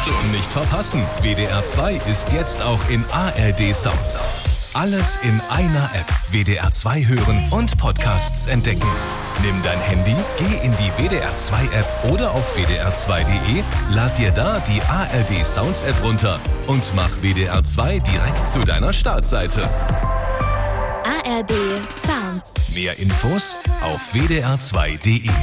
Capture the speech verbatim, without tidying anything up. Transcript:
Nicht verpassen, W D R zwei ist jetzt auch in A R D Sounds. Alles in einer App. W D R zwei hören und Podcasts entdecken. Nimm dein Handy, geh in die W D R zwei App oder auf w d r zwei punkt d e, lad dir da die A R D Sounds App runter und mach W D R zwei direkt zu deiner Startseite. A R D Sounds. Mehr Infos auf w d r zwei punkt d e.